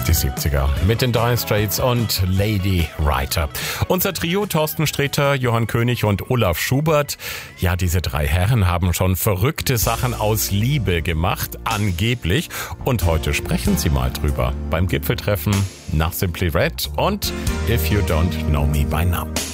Die 70er mit den Dire Straits und Lady Writer. Unser Trio Thorsten Sträter, Johann König und Olaf Schubert. Ja, diese drei Herren haben schon verrückte Sachen aus Liebe gemacht, angeblich. Und heute sprechen sie mal drüber beim Gipfeltreffen nach Simply Red und If You Don't Know Me By Now.